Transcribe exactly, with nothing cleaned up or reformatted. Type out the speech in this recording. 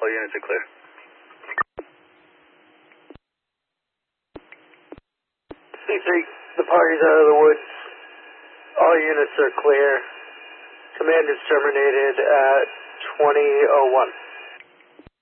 All units are clear. C three, the party's out of the woods. All units are clear. Command is terminated at twenty oh one.